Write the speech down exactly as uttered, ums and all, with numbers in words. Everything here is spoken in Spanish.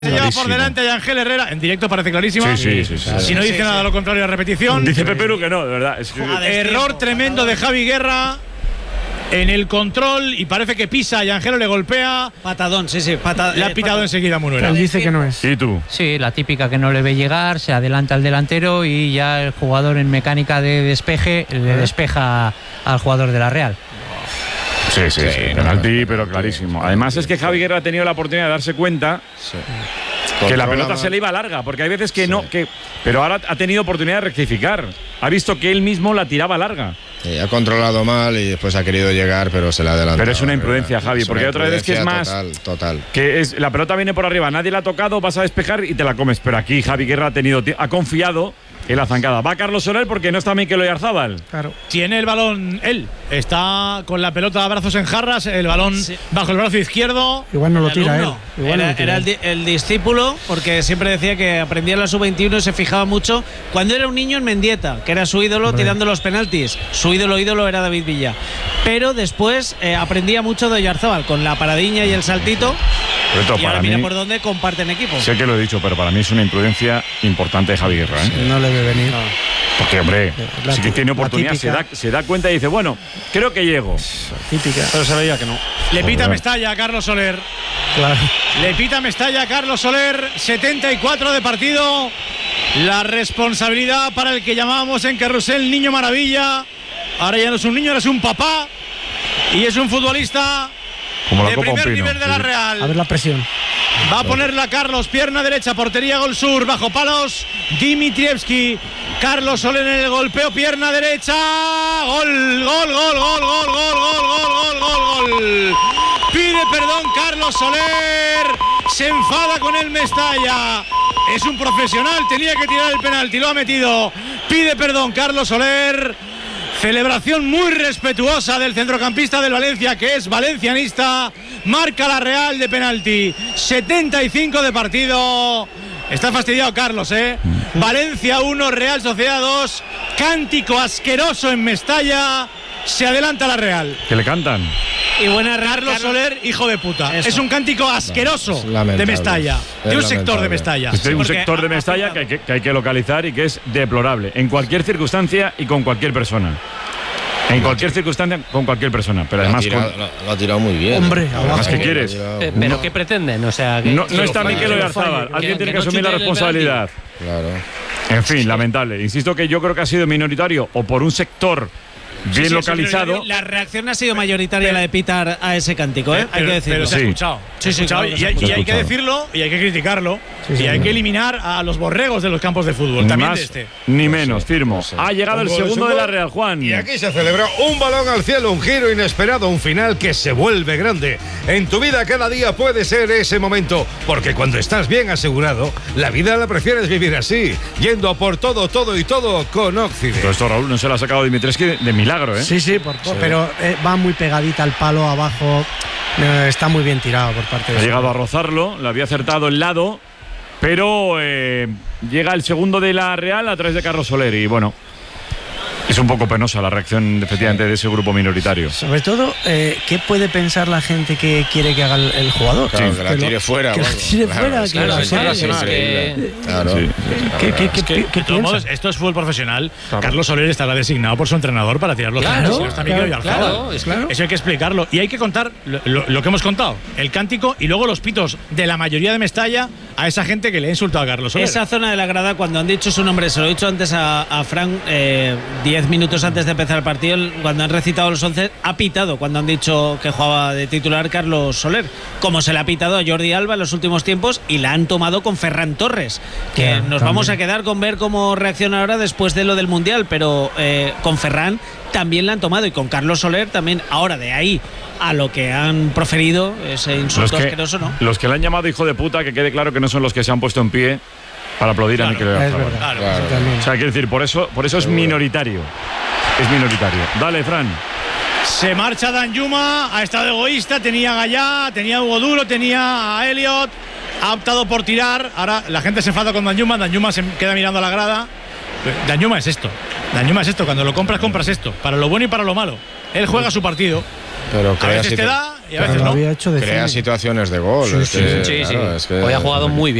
Se lleva por delante a Ángel Herrera. En directo parece clarísima. Sí, sí, sí, sí. Si no dice sí, nada sí. lo contrario a repetición. Dice Peperu que no, de verdad. Es que... Error tremendo de Javi Guerra en el control y parece que pisa y Ángelo le golpea. Patadón, sí, sí. Pata, Le ha eh, pitado patadón. enseguida Munuera. Él dice que no es. ¿Y tú? Sí, la típica que no le ve llegar, se adelanta al delantero y ya el jugador en mecánica de despeje le despeja al jugador de la Real. Sí, sí, sí. sí penalti, pero clarísimo. Además es que Javi Guerra ha tenido la oportunidad de darse cuenta sí. que la pelota se le iba larga, porque hay veces que sí. no, que, pero ahora ha tenido oportunidad de rectificar. Ha visto que él mismo la tiraba larga. Sí, ha controlado mal y después ha querido llegar, pero se le ha adelantado. Pero es una imprudencia, Javi, porque otra vez que es más. Total, total. Que es, la pelota viene por arriba, nadie la ha tocado, vas a despejar y te la comes. Pero aquí Javi Guerra ha tenido, ha confiado en la zancada. Va Carlos Soler porque no está Mikel Oyarzabal. Claro. Tiene el balón él. Está con la pelota a brazos en jarras, el balón sí. bajo el brazo izquierdo. Igual no lo El tira él. alumno. Igual Era, no lo tira era el, él. di- el discípulo, porque siempre decía que aprendía en la sub veintiuno y se fijaba mucho. Cuando era un niño en Mendieta, que era su ídolo Hombre. tirando los penaltis. Su ídolo ídolo era David Villa. Pero después eh, aprendía mucho de Oyarzabal, con la paradiña y el saltito. Pero Y para ahora mira mí, por dónde comparten equipo. sé que lo he dicho, pero para mí es una imprudencia importante de Javi Guerra, ¿eh? No le ve venir. Porque, hombre, La sí que tí- tiene la oportunidad, se da, típica. se da cuenta y dice, bueno, creo que llego. Típica. Pero se veía que no. Le pita Joder. Mestalla a Carlos Soler. Claro. Le pita Mestalla a Carlos Soler. setenta y cuatro de partido. La responsabilidad para el que llamábamos en Carrusel Niño Maravilla. Ahora ya no es un niño, ahora es un papá. Y es un futbolista Como la de Copa primer Un Pino. nivel de la Sí. Real. A ver la presión. Va a ponerla Carlos, pierna derecha, portería Gol Sur, bajo palos, Dimitrievski. Carlos Soler en el golpeo, pierna derecha. Gol, gol, gol, gol, gol, gol, gol, gol, gol, gol, gol. Pide perdón Carlos Soler. Se enfada con el Mestalla. Es un profesional, tenía que tirar el penalti, lo ha metido. Pide perdón Carlos Soler. Celebración muy respetuosa del centrocampista del Valencia, que es valencianista. Marca la Real de penalti. setenta y cinco de partido. Está fastidiado Carlos, ¿eh? Valencia uno, Real Sociedad dos. Cántico asqueroso en Mestalla. Se adelanta la Real. Que le cantan. Y buena Carlos Soler, hijo de puta. Eso. Es un cántico asqueroso Es lamentable. de Mestalla. Es De un sector lamentable. de Mestalla. Es que hay un porque sector de ha- Mestalla ha que hay que, que hay que localizar y que es deplorable. En cualquier circunstancia y con cualquier persona. En cualquier circunstancia con cualquier persona. Pero Lo ha además. tirado, con- lo, lo ha tirado muy bien. Hombre, Además, ¿qué abajo. quieres? Lo ha tirado- Eh, ¿Pero qué pretenden? O sea, que, No, no que está lo falle, Mikel que lo Oyarzabal. falle, Alguien que- tiene que que no asumir la chute el responsabilidad. Claro. En fin, lamentable. Insisto que yo creo que ha sido minoritario o por un sector bien sí, localizado. La reacción ha sido mayoritaria la de pitar a ese cántico, ¿eh? hay Pero- que decirlo. Pero se ha Sí. escuchado. Se ha Sí, sí, escuchado. claro que y, se ha hay- y escuchado. hay que decirlo y hay que criticarlo. Sí, y sí, hay sí. que eliminar a los borregos de los campos de fútbol. Ni También más de este. ni No menos, sé, firmo. no sé. Ha llegado el Un gol es segundo un de la gol. Real, Juan. Y aquí se celebra un balón al cielo, un giro inesperado, un final que se vuelve grande. En tu vida cada día puede ser ese momento, porque cuando estás bien asegurado, la vida la prefieres vivir así, yendo por todo, todo y todo con Occident. Todo esto, Raúl, no se lo ha sacado Dimitrescu de, de milagro, ¿eh? Sí, sí, por, pero eh, va muy pegadita al palo abajo. Eh, está muy bien tirado por parte de Ha su- llegado a rozarlo, le había acertado el lado, pero eh, llega el segundo de la Real a través de Carlos Soler y bueno, es un poco penosa la reacción efectivamente de ese grupo minoritario. Sobre todo, eh, ¿qué puede pensar la gente que quiere que haga el, el jugador? Claro, que la tire fuera. Que la vamos. tire Claro, fuera, es que que la es saque. increíble. Claro. Sí. ¿Qué, qué, qué, qué- qué De todos modos, piensa? esto es fútbol profesional. Carlos Soler estará designado por su entrenador para tirar los Claro, penaltis. Si no está Mikel claro, Oyarzabal. claro, es claro. Eso hay que explicarlo. Y hay que contar lo, lo- lo que hemos contado: el cántico y luego los pitos de la mayoría de Mestalla a esa gente que le ha insultado a Carlos Soler. Esa zona de la grada, cuando han dicho su nombre, se lo he dicho antes a, a Frank, eh, diez minutos antes de empezar el partido, el- cuando han recitado los once, ha pitado cuando han dicho que jugaba de titular Carlos Soler, como se le ha pitado a Jordi Alba en los últimos tiempos y la han tomado con Ferran Torres, que Ya, nos también. vamos a quedar con ver cómo reacciona ahora después de lo del Mundial, pero eh, con Ferran también la han tomado y con Carlos Soler también. Ahora, de ahí a lo que han proferido, ese Los insulto que, asqueroso, ¿no? los que le han llamado hijo de puta, que quede claro que no son los que se han puesto en pie para aplaudir Claro, a Mikel Es Oyarzabal. verdad. Claro. Claro. También. O sea, quiero decir, por eso, por eso es minoritario. Es minoritario. Dale, Fran. Se marcha Danjuma, ha estado egoísta, tenía a Gallá, tenía a Hugo Duro, tenía a Elliot, ha optado por tirar. Ahora la gente se enfada con Danjuma, Danjuma se queda mirando a la grada. Danjuma es esto, Danjuma es esto, cuando lo compras, compras esto, para lo bueno y para lo malo. Él juega su partido. Pero A crea veces si te te- da y a veces lo no. había hecho de Crea cine. situaciones de gol. Sí, es sí, que, Sí, claro, sí. es que- Hoy ha jugado muy bien.